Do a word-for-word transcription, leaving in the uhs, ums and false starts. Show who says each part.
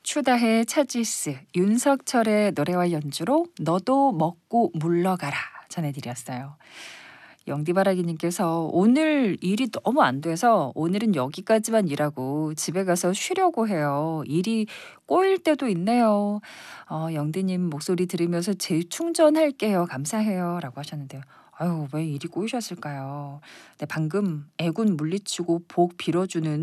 Speaker 1: 추다해 차지스, 윤석철의 노래와 연주로 너도 먹고 물러가라 전해드렸어요. 영디바라기님께서 오늘 일이 너무 안 돼서 오늘은 여기까지만 일하고 집에 가서 쉬려고 해요. 일이 꼬일 때도 있네요. 어, 영디님 목소리 들으면서 재충전할게요. 감사해요. 라고 하셨는데요. 아유, 왜 일이 꼬이셨을까요? 네, 방금 애군 물리치고 복 빌어주는